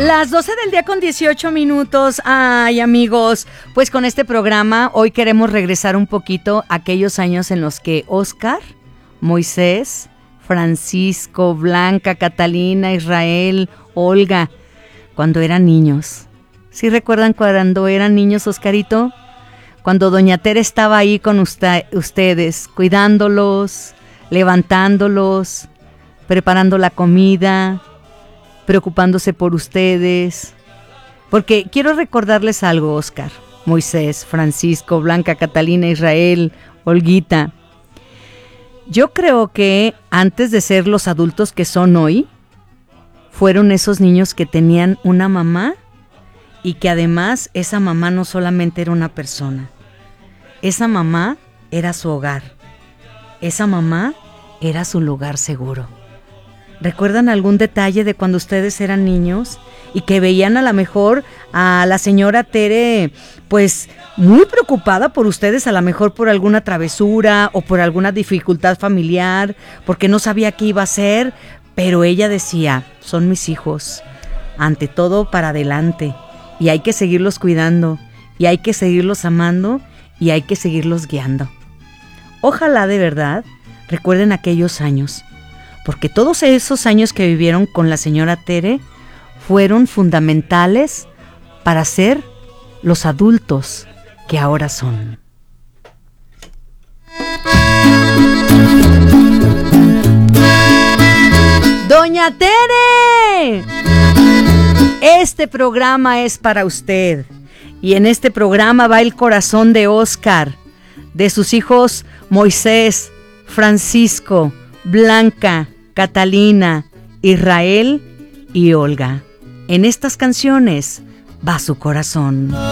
Las 12 del día con 18 minutos. Ay, amigos, pues con este programa hoy queremos regresar un poquito a aquellos años en los que Oscar, Moisés, Francisco, Blanca, Catalina, Israel, Olga, cuando eran niños. ¿Sí recuerdan cuando eran niños, Oscarito? Cuando doña Tere estaba ahí con ustedes, cuidándolos, levantándolos, preparando la comida, preocupándose por ustedes. Porque quiero recordarles algo, Oscar, Moisés, Francisco, Blanca, Catalina, Israel, Olguita. Yo creo que antes de ser los adultos que son hoy, fueron esos niños que tenían una mamá y que además esa mamá no solamente era una persona. Esa mamá era su hogar. Esa mamá era su lugar seguro. ¿Recuerdan algún detalle de cuando ustedes eran niños y que veían a lo mejor a la señora Tere, pues muy preocupada por ustedes, a lo mejor por alguna travesura o por alguna dificultad familiar, porque no sabía qué iba a hacer, pero ella decía, son mis hijos, ante todo para adelante, y hay que seguirlos cuidando, y hay que seguirlos amando, y hay que seguirlos guiando? Ojalá de verdad recuerden aquellos años, porque todos esos años que vivieron con la señora Tere fueron fundamentales para ser los adultos que ahora son. ¡Doña Tere! Este programa es para usted. Y en este programa va el corazón de Oscar, de sus hijos Moisés, Francisco, Blanca, Catalina, Israel y Olga. En estas canciones va su corazón.